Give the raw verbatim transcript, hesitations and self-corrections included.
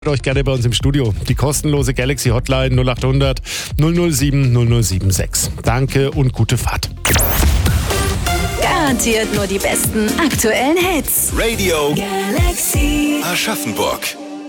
Euch gerne bei uns im Studio. Die kostenlose Galaxy Hotline null acht hundert null null sieben null null sieben sechs. Danke und gute Fahrt. Garantiert nur die besten aktuellen Hits. Radio Galaxy Aschaffenburg.